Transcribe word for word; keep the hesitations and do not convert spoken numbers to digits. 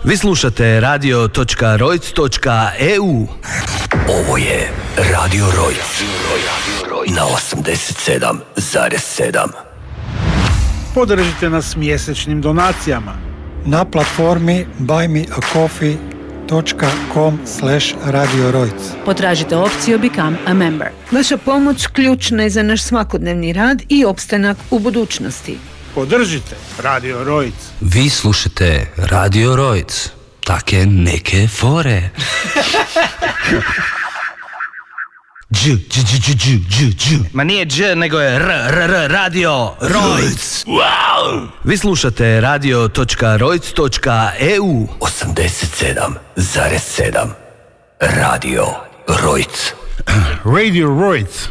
Vi slušate radio točka rojc točka e u. Ovo je Radio Rojc na osamdeset sedam zarez sedam. Podržite nas mjesečnim donacijama na platformi buy me a coffee dot com slash radio rojc. Potražite opciju Become a Member. Vaša pomoć ključna je za naš svakodnevni rad i opstanak u budućnosti. Podržite Radio Rojc. Vi slušate Radio Rojc. Take neke fore. Dž, dž, dž, dž, dž, dž. Ma nije dž, nego je r, r, r, Radio Rojc. Wow. Vi slušate radio točka rojc točka e u. osamdeset sedam zarez sedam. Radio Rojc. Radio Rojc.